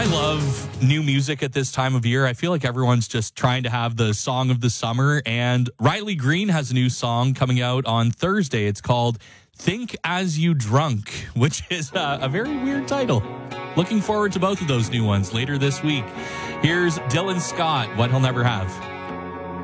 love new music at this time of year. I feel like everyone's just trying to have the song of the summer. And Riley Green has a new song coming out on Thursday. It's called Think As You Drunk, which is a very weird title. Looking forward to both of those new ones later this week. Here's Dylan Scott, What He'll Never Have.